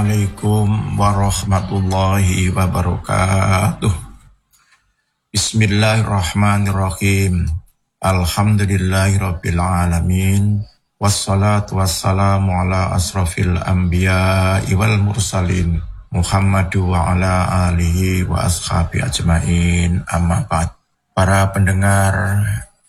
Assalamualaikum warahmatullahi wabarakatuh. Bismillahirrahmanirrahim. Alhamdulillahirabbil alamin. Wassalatu wassalamu ala asrafil anbiya'i wal mursalin. Muhammadu wa ala alihi wa ashabi ajmain. Amma ba'd. Para pendengar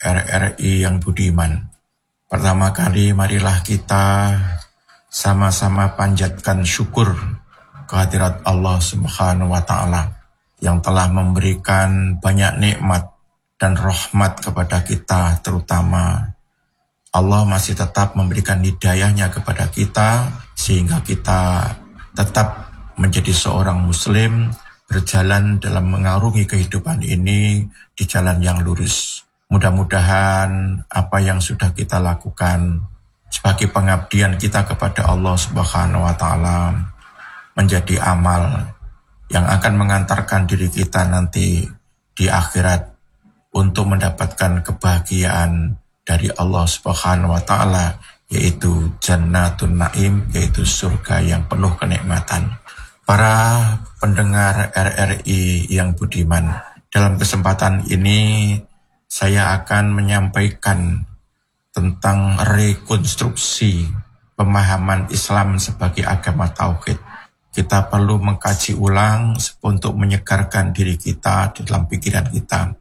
RRI yang budiman, pertama kali marilah kita sama-sama panjatkan syukur kehadirat Allah Subhanahu wa Ta'ala yang telah memberikan banyak nikmat dan rahmat kepada kita, terutama Allah masih tetap memberikan hidayahnya kepada kita sehingga kita tetap menjadi seorang muslim, berjalan dalam mengarungi kehidupan ini di jalan yang lurus. Mudah-mudahan apa yang sudah kita lakukan sebagai pengabdian kita kepada Allah Subhanahu wa Ta'ala menjadi amal yang akan mengantarkan diri kita nanti di akhirat untuk mendapatkan kebahagiaan dari Allah Subhanahu wa Ta'ala, yaitu Jannatun Naim, yaitu surga yang penuh kenikmatan. Para pendengar RRI yang budiman, dalam kesempatan ini saya akan menyampaikan tentang rekonstruksi pemahaman Islam sebagai agama tauhid. Kita perlu mengkaji ulang untuk menyegarkan diri kita di dalam pikiran kita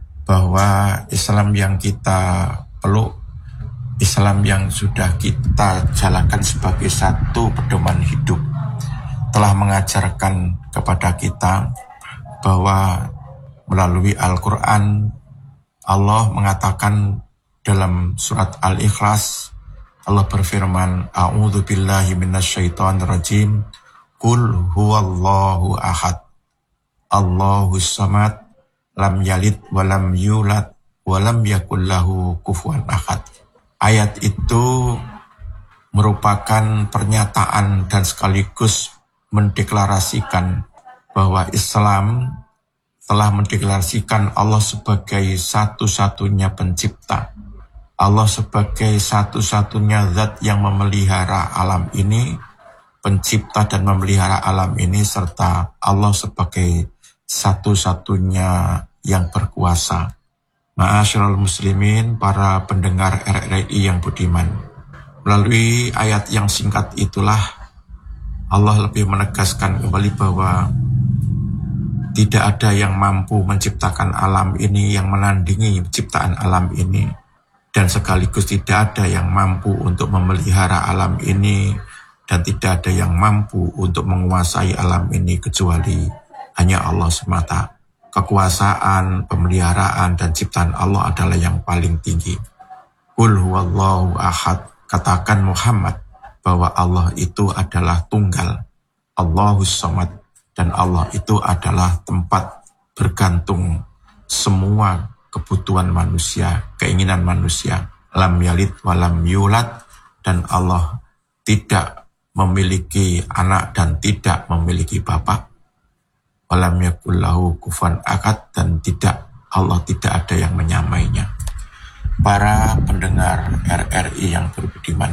bahwa Islam yang kita peluk, Islam yang sudah kita jalankan sebagai satu pedoman hidup, telah mengajarkan kepada kita bahwa melalui Al-Quran Allah mengatakan dalam surat Al-Ikhlas, Allah berfirman, A'udzu billahi minasyaitonir rajim, Qul huwallahu ahad, Allahus samad, lam yalid wa lam yulad wa lam yakul lahu kufuwan ahad. Ayat itu merupakan pernyataan dan sekaligus mendeklarasikan bahwa Islam telah mendeklarasikan Allah sebagai satu-satunya pencipta, Allah sebagai satu-satunya zat yang memelihara alam ini, pencipta dan memelihara alam ini, serta Allah sebagai satu-satunya yang berkuasa. Ma'asyiral muslimin, para pendengar RRI yang budiman, melalui ayat yang singkat itulah Allah lebih menegaskan kembali bahwa tidak ada yang mampu menciptakan alam ini, yang menandingi ciptaan alam ini, dan sekaligus tidak ada yang mampu untuk memelihara alam ini, dan tidak ada yang mampu untuk menguasai alam ini kecuali hanya Allah semata. Kekuasaan, pemeliharaan, dan ciptaan Allah adalah yang paling tinggi. Qul huwallahu ahad, katakan Muhammad bahwa Allah itu adalah tunggal, Allahus samad, dan Allah itu adalah tempat bergantung semua kebutuhan manusia, keinginan manusia. Lam yalid wa lam yulad, dan Allah tidak memiliki anak dan tidak memiliki bapak. Walam yakul lahu kufuwan ahad, dan Allah tidak ada yang menyamainya. Para pendengar RRI yang berbudiman,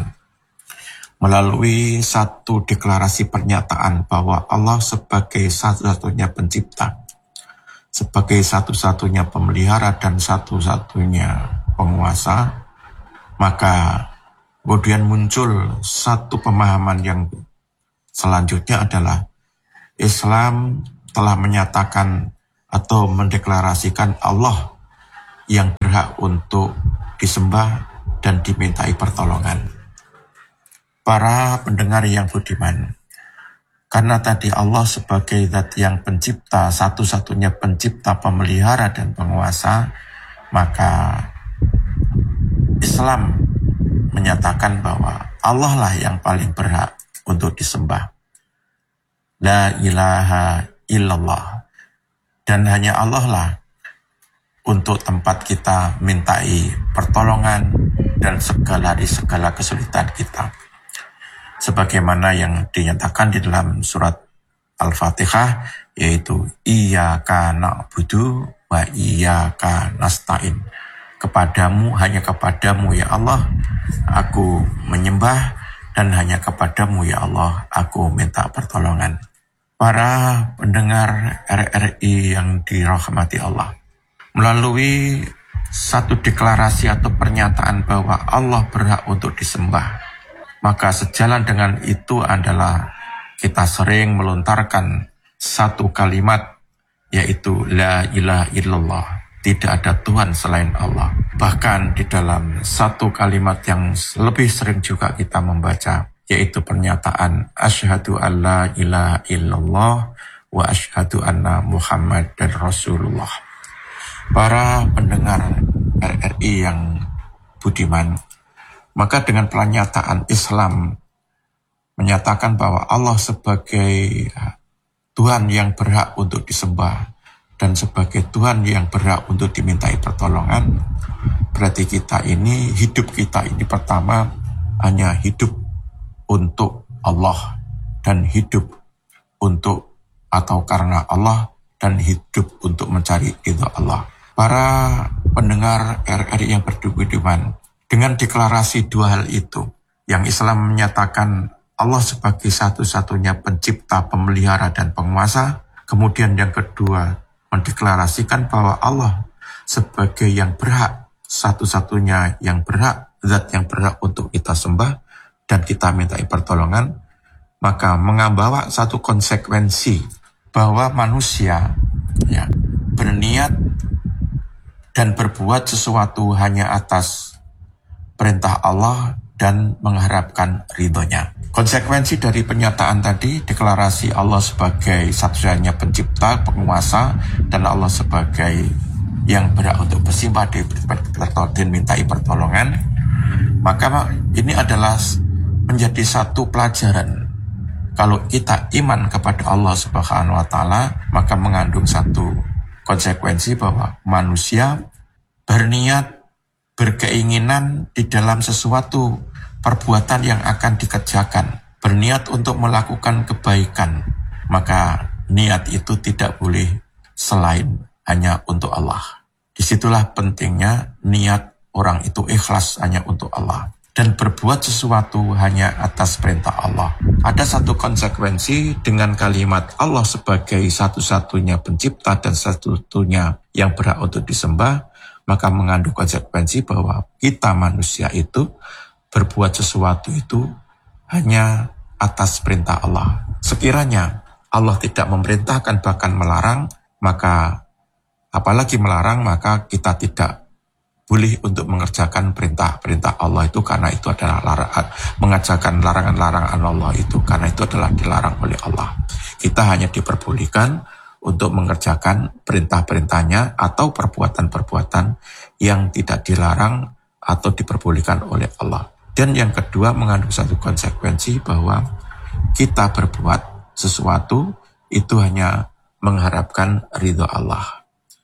melalui satu deklarasi pernyataan bahwa Allah sebagai satu-satunya pencipta, sebagai satu-satunya pemelihara dan satu-satunya penguasa, maka kemudian muncul satu pemahaman yang selanjutnya adalah Islam telah menyatakan atau mendeklarasikan Allah yang berhak untuk disembah dan dimintai pertolongan. Para pendengar yang budiman, karena tadi Allah sebagai zat yang pencipta, satu-satunya pencipta, pemelihara, dan penguasa, maka Islam menyatakan bahwa Allah lah yang paling berhak untuk disembah. La ilaha illallah. Dan hanya Allah lah untuk tempat kita mintai pertolongan dan dari segala kesulitan kita. Sebagaimana yang dinyatakan di dalam surat Al-Fatihah, yaitu Iyyaka na'budu wa iyyaka nasta'in. Kepadamu, hanya kepadamu ya Allah, aku menyembah dan hanya kepadamu ya Allah aku minta pertolongan. Para pendengar RRI yang dirahmati Allah, melalui satu deklarasi atau pernyataan bahwa Allah berhak untuk disembah, maka sejalan dengan itu adalah kita sering melontarkan satu kalimat, yaitu La ilaha illallah, tidak ada Tuhan selain Allah. Bahkan di dalam satu kalimat yang lebih sering juga kita membaca, yaitu pernyataan Asyhadu an la ilaha illallah wa asyhadu anna Muhammad dan Rasulullah. Para pendengar RRI yang budiman, maka dengan pernyataan Islam menyatakan bahwa Allah sebagai Tuhan yang berhak untuk disembah dan sebagai Tuhan yang berhak untuk dimintai pertolongan, berarti hidup kita ini pertama hanya hidup untuk Allah dan hidup untuk atau karena Allah dan hidup untuk mencari ridha Allah. Para pendengar RRI yang berbudiman, dengan deklarasi dua hal itu, yang Islam menyatakan Allah sebagai satu-satunya pencipta, pemelihara, dan penguasa, kemudian yang kedua mendeklarasikan bahwa Allah sebagai yang berhak, satu-satunya yang berhak, zat yang berhak untuk kita sembah dan kita mintai pertolongan, maka membawa satu konsekuensi bahwa manusia berniat dan berbuat sesuatu hanya atas perintah Allah dan mengharapkan ridhonya. Konsekuensi dari pernyataan tadi, deklarasi Allah sebagai satu-satunya pencipta, penguasa, dan Allah sebagai yang berhak untuk bersembah dan mintai pertolongan, maka ini adalah menjadi satu pelajaran. Kalau kita iman kepada Allah Subhanahu wa Ta'ala, maka mengandung satu konsekuensi bahwa manusia berniat, berkeinginan di dalam sesuatu perbuatan yang akan dikerjakan, berniat untuk melakukan kebaikan, maka niat itu tidak boleh selain hanya untuk Allah. Disitulah pentingnya niat orang itu ikhlas hanya untuk Allah dan berbuat sesuatu hanya atas perintah Allah. Ada satu konsekuensi dengan kalimat Allah sebagai satu-satunya pencipta dan satu-satunya yang berhak untuk disembah, maka mengandung konsekuensi bahwa kita manusia itu berbuat sesuatu itu hanya atas perintah Allah. Sekiranya Allah tidak memerintahkan bahkan melarang, maka apalagi melarang, maka kita tidak boleh untuk mengerjakan perintah-perintah Allah itu, karena itu adalah mengerjakan larangan-larangan Allah itu, karena itu adalah dilarang oleh Allah. Kita hanya diperbolehkan untuk mengerjakan perintah-perintahnya atau perbuatan-perbuatan yang tidak dilarang atau diperbolehkan oleh Allah. Dan yang kedua mengandung satu konsekuensi bahwa kita berbuat sesuatu itu hanya mengharapkan ridho Allah.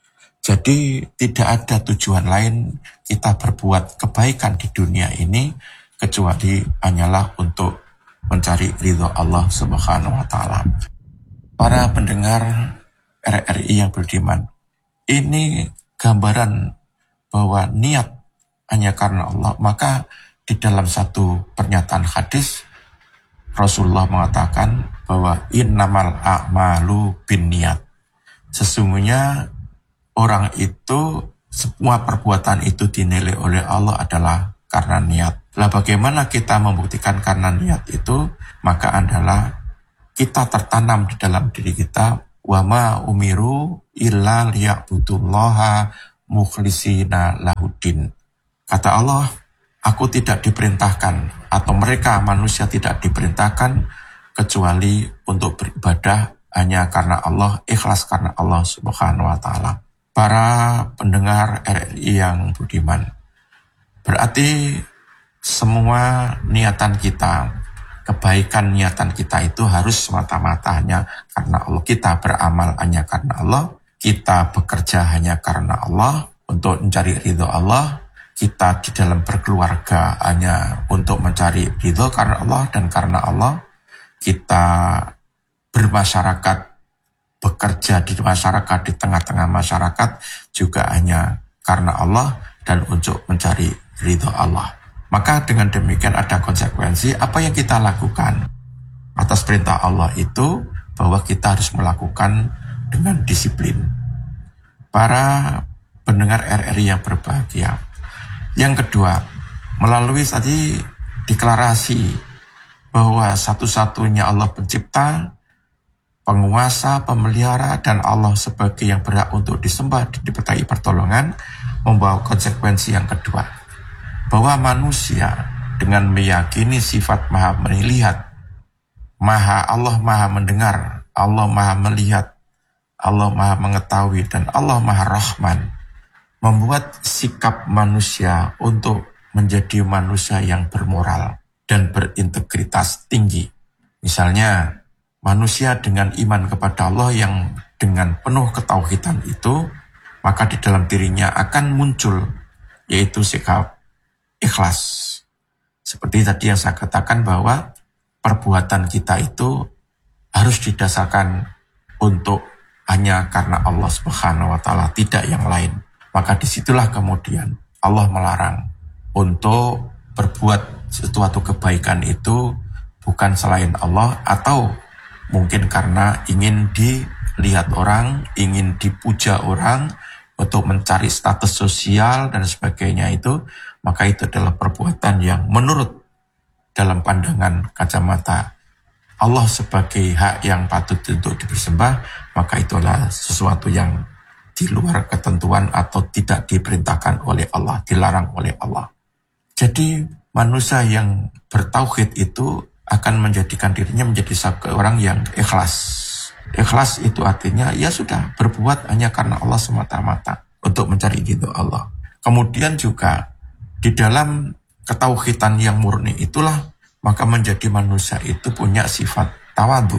Jadi tidak ada tujuan lain kita berbuat kebaikan di dunia ini kecuali hanyalah untuk mencari ridho Allah Subhanahu wa Ta'ala. Para pendengar RRI yang beriman, ini gambaran bahwa niat hanya karena Allah. Maka di dalam satu pernyataan hadis, Rasulullah mengatakan bahwa innamal a'malu binniyat. Sesungguhnya orang itu, semua perbuatan itu dinilai oleh Allah adalah karena niat. Lah bagaimana kita membuktikan karena niat itu? Maka adalah kita tertanam di dalam diri kita, wa ma umiru illa liya'budullaha mukhlisina lahuddin. Kata Allah, aku tidak diperintahkan atau mereka manusia tidak diperintahkan kecuali untuk beribadah hanya karena Allah, ikhlas karena Allah Subhanahu wa Ta'ala. Para pendengar RRI yang budiman, berarti semua niatan kita, kebaikan niatan kita itu harus semata-mata hanya karena Allah. Kita beramal hanya karena Allah, kita bekerja hanya karena Allah untuk mencari ridho Allah, kita di dalam berkeluarga hanya untuk mencari ridho karena Allah dan karena Allah, kita bermasyarakat, bekerja di masyarakat, di tengah-tengah masyarakat juga hanya karena Allah dan untuk mencari ridho Allah. Maka dengan demikian ada konsekuensi apa yang kita lakukan atas perintah Allah itu bahwa kita harus melakukan dengan disiplin. Para pendengar RRI yang berbahagia. Yang kedua, melalui tadi deklarasi bahwa satu-satunya Allah pencipta, penguasa, pemelihara, dan Allah sebagai yang berhak untuk disembah, diberkahi pertolongan, membawa konsekuensi yang kedua. Bahwa manusia dengan meyakini sifat maha melihat, Allah maha mendengar, Allah maha melihat, Allah maha mengetahui, dan Allah maha rahman, membuat sikap manusia untuk menjadi manusia yang bermoral dan berintegritas tinggi. Misalnya, manusia dengan iman kepada Allah yang dengan penuh ketauhidan itu, maka di dalam dirinya akan muncul, yaitu sikap ikhlas. Seperti tadi yang saya katakan bahwa perbuatan kita itu harus didasarkan untuk hanya karena Allah Subhanahu wa Ta'ala, tidak yang lain. Maka disitulah kemudian Allah melarang untuk berbuat sesuatu kebaikan itu bukan selain Allah, atau mungkin karena ingin dilihat orang, ingin dipuja orang, untuk mencari status sosial dan sebagainya itu, maka itu adalah perbuatan yang menurut dalam pandangan kacamata Allah sebagai hak yang patut untuk disembah, maka itu adalah sesuatu yang di luar ketentuan atau tidak diperintahkan oleh Allah, dilarang oleh Allah. Jadi manusia yang bertauhid itu akan menjadikan dirinya menjadi seorang yang ikhlas. Ikhlas itu artinya ya sudah berbuat hanya karena Allah semata-mata untuk mencari ridho Allah. Kemudian juga di dalam ketauhidan yang murni itulah maka menjadi manusia itu punya sifat tawadu.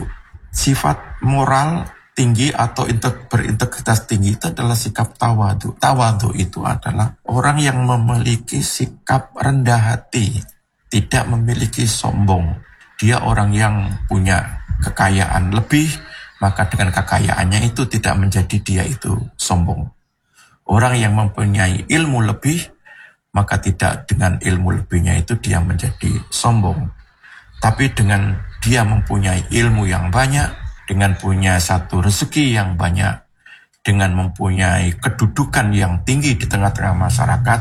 Sifat moral tinggi atau berintegritas tinggi itu adalah sikap tawadu. Tawadu itu adalah orang yang memiliki sikap rendah hati, tidak memiliki sombong. Dia orang yang punya kekayaan lebih, maka dengan kekayaannya itu tidak menjadi dia itu sombong. Orang yang mempunyai ilmu lebih, maka tidak dengan ilmu lebihnya itu dia menjadi sombong. Tapi dengan dia mempunyai ilmu yang banyak, dengan punya satu rezeki yang banyak, dengan mempunyai kedudukan yang tinggi di tengah-tengah masyarakat,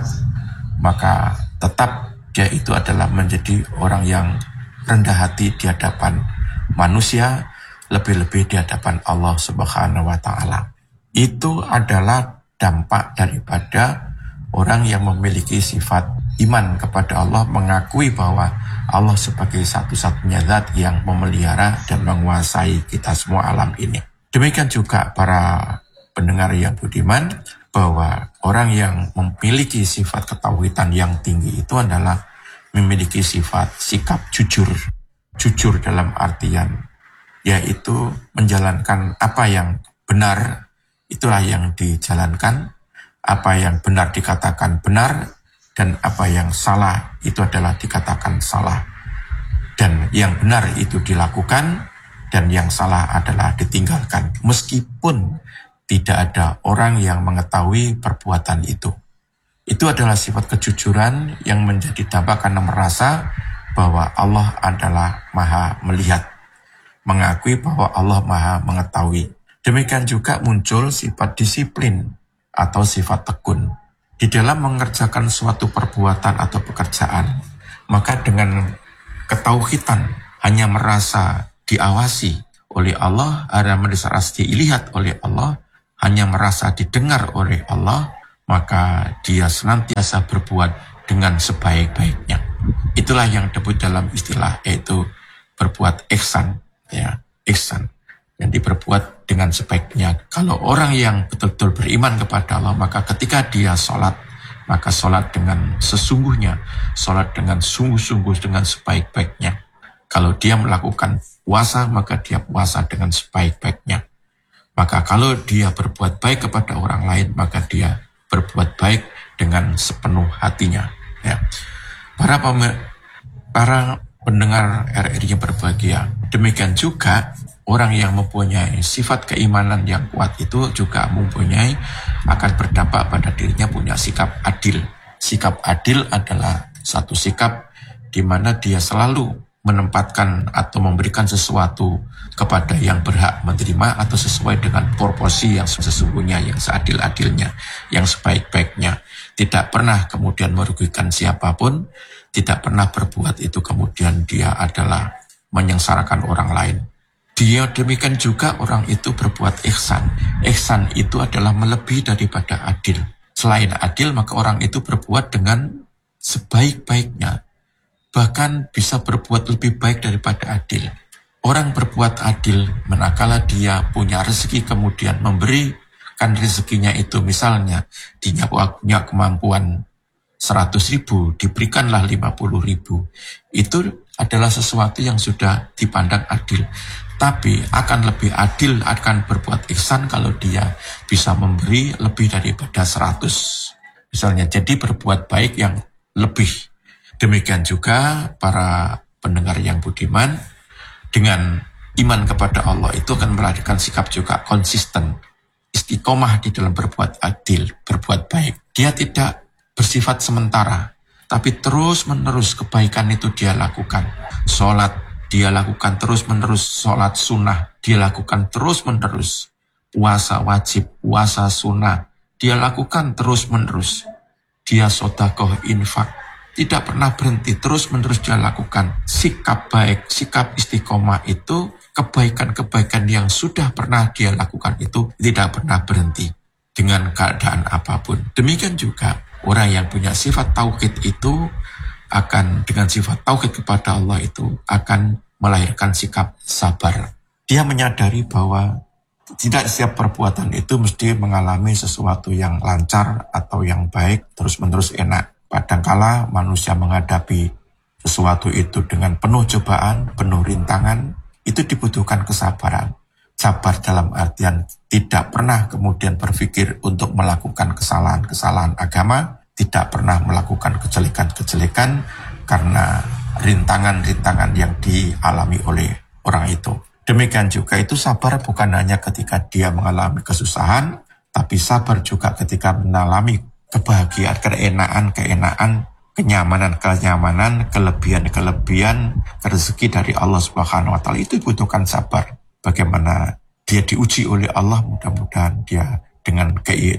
maka tetap dia itu adalah menjadi orang yang rendah hati di hadapan manusia, lebih-lebih di hadapan Allah Subhanahu wa Ta'ala. Itu adalah dampak daripada orang yang memiliki sifat iman kepada Allah, mengakui bahwa Allah sebagai satu-satunya zat yang memelihara dan menguasai kita semua alam ini. Demikian juga para pendengar yang budiman, bahwa orang yang memiliki sifat ketauhidan yang tinggi itu adalah memiliki sifat sikap jujur. Jujur dalam artian yaitu menjalankan apa yang benar, itulah yang dijalankan. Apa yang benar dikatakan benar, dan apa yang salah itu adalah dikatakan salah. Dan yang benar itu dilakukan, dan yang salah adalah ditinggalkan. Meskipun tidak ada orang yang mengetahui perbuatan itu. Itu adalah sifat kejujuran yang menjadi dampak karena merasa bahwa Allah adalah maha melihat. Mengakui bahwa Allah maha mengetahui. Demikian juga muncul sifat disiplin atau sifat tekun. Di dalam mengerjakan suatu perbuatan atau pekerjaan, maka dengan ketauhidan hanya merasa diawasi oleh Allah, hanya merasa dilihat oleh Allah, hanya merasa didengar oleh Allah, maka dia senantiasa berbuat dengan sebaik-baiknya. Itulah yang disebut dalam istilah yaitu berbuat ihsan, ya, ihsan. Yang diperbuat dengan sebaiknya. Kalau orang yang betul-betul beriman kepada Allah, maka ketika dia sholat, maka sholat dengan sesungguhnya, sholat dengan sungguh-sungguh, dengan sebaik-baiknya. Kalau dia melakukan puasa, maka dia puasa dengan sebaik-baiknya. Maka kalau dia berbuat baik kepada orang lain, maka dia berbuat baik dengan sepenuh hatinya. Ya. Para pendengar RRI yang berbahagia, demikian juga orang yang mempunyai sifat keimanan yang kuat itu juga akan berdampak pada dirinya punya sikap adil. Sikap adil adalah Satu sikap di mana dia selalu menempatkan atau memberikan sesuatu kepada yang berhak menerima atau sesuai dengan proporsi yang sesungguhnya, yang seadil-adilnya, yang sebaik-baiknya. Tidak pernah kemudian merugikan siapapun, tidak pernah berbuat itu kemudian dia adalah menyengsarakan orang lain. Dia demikian juga orang itu berbuat ihsan. Ihsan itu adalah melebihi daripada adil. Selain adil, maka orang itu berbuat dengan sebaik-baiknya. Bahkan bisa berbuat lebih baik daripada adil. Orang berbuat adil, manakala dia punya rezeki kemudian memberikan rezekinya itu, misalnya dia punya kemampuan 100.000, diberikanlah 50.000. Itu adalah sesuatu yang sudah dipandang adil. Tapi akan lebih adil, akan berbuat ihsan kalau dia bisa memberi lebih daripada 100. Misalnya, jadi berbuat baik yang lebih. Demikian juga para pendengar yang budiman, dengan iman kepada Allah itu akan melahirkan sikap juga konsisten, istiqomah di dalam berbuat adil, berbuat baik. Dia tidak bersifat sementara, tapi terus-menerus kebaikan itu dia lakukan. Sholat dia lakukan terus-menerus, sholat sunnah dia lakukan terus-menerus. Puasa wajib, puasa sunnah dia lakukan terus-menerus. Dia sedekah, infak, tidak pernah berhenti, terus-menerus dia lakukan. Sikap baik, sikap istiqomah itu, kebaikan-kebaikan yang sudah pernah dia lakukan itu tidak pernah berhenti dengan keadaan apapun. Demikian juga orang yang punya sifat tauhid itu akan, dengan sifat tauhid kepada Allah itu akan melahirkan sikap sabar. Dia menyadari bahwa tidak setiap perbuatan itu mesti mengalami sesuatu yang lancar atau yang baik, terus-menerus enak. Kadangkala manusia menghadapi sesuatu itu dengan penuh cobaan, penuh rintangan, itu dibutuhkan kesabaran. Sabar dalam artian tidak pernah kemudian berpikir untuk melakukan kesalahan-kesalahan agama, tidak pernah melakukan kejelekan-kejelekan karena rintangan-rintangan yang dialami oleh orang itu. Demikian juga itu sabar bukan hanya ketika dia mengalami kesusahan, tapi sabar juga ketika mengalami kebahagiaan, keenaan, kenyamanan, kelebihan, rezeki dari Allah Subhanahu wa Ta'ala. Itu dibutuhkan sabar. Bagaimana dia diuji oleh Allah, mudah-mudahan dia dengan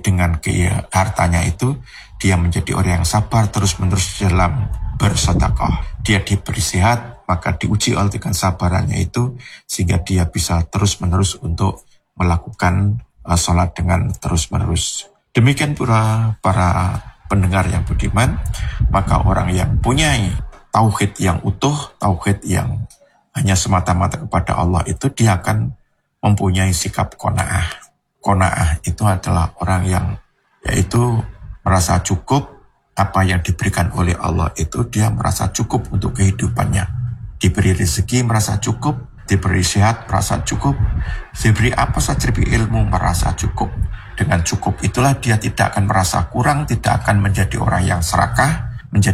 hartanya itu, dia menjadi orang yang sabar terus-menerus dalam bersedekah. Dia diberi sehat, maka diuji oleh dengan sabarannya itu, sehingga dia bisa terus-menerus untuk melakukan sholat dengan terus-menerus. Demikian pula para pendengar yang budiman, maka orang yang punya tauhid yang utuh, tauhid yang hanya semata-mata kepada Allah itu, dia akan mempunyai sikap qanaah. Qanaah itu adalah orang yang yaitu merasa cukup, apa yang diberikan oleh Allah itu dia merasa cukup untuk kehidupannya. Diberi rezeki merasa cukup, diberi sehat merasa cukup, diberi apa saja, diberi ilmu merasa cukup. Dengan cukup itulah dia tidak akan merasa kurang, tidak akan menjadi orang yang serakah,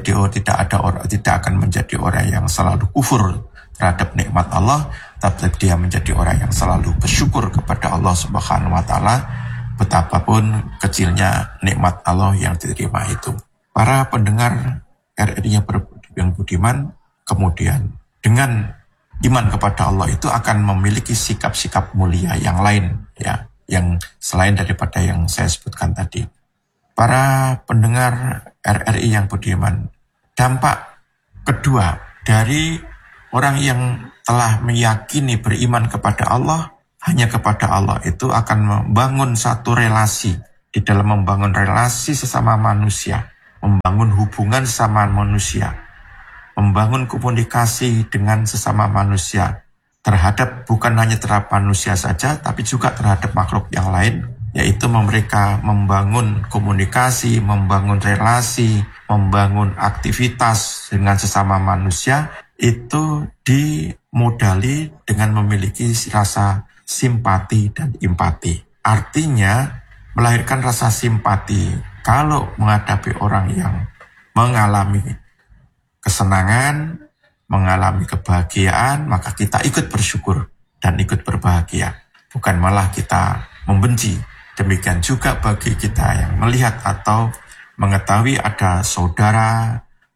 tidak akan menjadi orang yang selalu kufur terhadap nikmat Allah, tapi dia menjadi orang yang selalu bersyukur kepada Allah Subhanahu wa Ta'ala, betapapun kecilnya nikmat Allah yang diterima itu. Para pendengar RRI yang budiman, kemudian dengan iman kepada Allah itu akan memiliki sikap-sikap mulia yang lain, ya, yang selain daripada yang saya sebutkan tadi. Para pendengar RRI yang budiman, dampak kedua dari orang yang telah meyakini beriman kepada Allah, hanya kepada Allah itu akan membangun satu relasi. Di dalam membangun relasi sesama manusia, membangun hubungan sesama manusia, membangun komunikasi dengan sesama manusia, terhadap bukan hanya terhadap manusia saja, tapi juga terhadap makhluk yang lain, yaitu mereka membangun komunikasi, membangun relasi, membangun aktivitas dengan sesama manusia, itu dimodali dengan memiliki rasa simpati dan empati. Artinya, melahirkan rasa simpati kalau menghadapi orang yang mengalami kesenangan, mengalami kebahagiaan, maka kita ikut bersyukur dan ikut berbahagia. Bukan malah kita membenci. Demikian juga bagi kita yang melihat atau mengetahui ada saudara,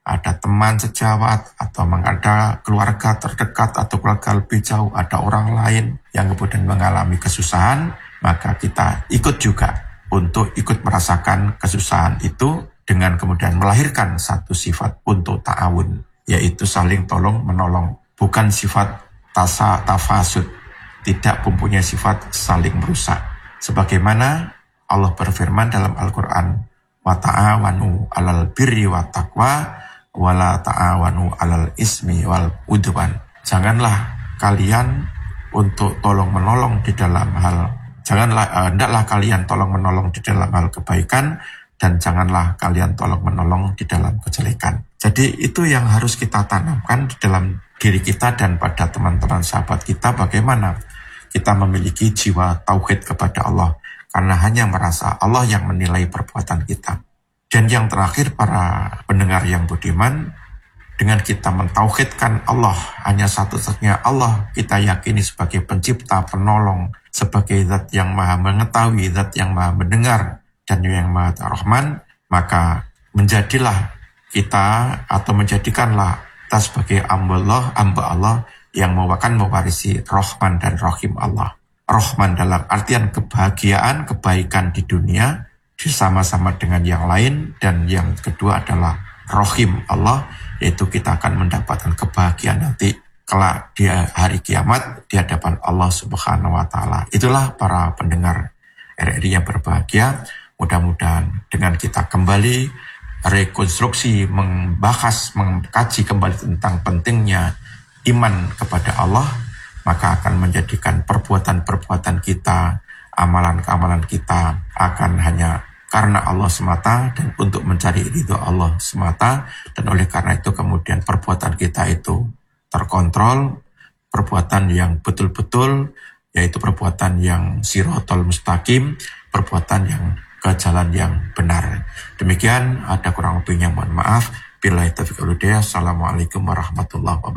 ada teman sejawat, atau ada keluarga terdekat atau keluarga lebih jauh, ada orang lain yang kemudian mengalami kesusahan, maka kita ikut juga untuk ikut merasakan kesusahan itu dengan kemudian melahirkan satu sifat untuk ta'awun, yaitu saling tolong menolong, bukan sifat tafasud, tidak mempunyai sifat saling merusak. Sebagaimana Allah berfirman dalam Al-Quran, wa ta'awanu alal birri wa taqwa wala ta'awanu alal ismi wal udwan. Janganlah kalian untuk tolong menolong di dalam hal, hendaklah kalian tolong menolong di dalam hal kebaikan, dan janganlah kalian tolong menolong di dalam kejelekan. Jadi itu yang harus kita tanamkan di dalam diri kita dan pada teman-teman sahabat kita, bagaimana kita memiliki jiwa tauhid kepada Allah, karena hanya merasa Allah yang menilai perbuatan kita. Dan yang terakhir, para pendengar yang budiman, dengan kita mentauhidkan Allah, hanya satu-satunya Allah kita yakini sebagai pencipta, penolong, sebagai zat yang maha mengetahui, zat yang maha mendengar, dan yang maha rahman, maka menjadilah kita atau menjadikanlah kita sebagai hamba Allah yang akan mewarisi Rahman dan Rahim Allah. Rahman dalam artian kebahagiaan, kebaikan di dunia, bersama-sama dengan yang lain, dan yang kedua adalah Rahim Allah, yaitu kita akan mendapatkan kebahagiaan nanti kelak di hari kiamat di hadapan Allah Subhanahu wa Ta'ala. Itulah para pendengar RRI yang berbahagia. Mudah-mudahan dengan kita kembali rekonstruksi, mengkaji kembali tentang pentingnya iman kepada Allah, maka akan menjadikan perbuatan-perbuatan kita, amalan-amalan kita akan hanya karena Allah semata dan untuk mencari ridho Allah semata. Dan oleh karena itu kemudian perbuatan kita itu terkontrol, perbuatan yang betul-betul, yaitu perbuatan yang sirotol mustaqim, perbuatan yang ke jalan yang benar. Demikian, ada kurang lebihnya mohon maaf. Billahi taufiq wal hidayah. Assalamualaikum warahmatullahi wabarakatuh.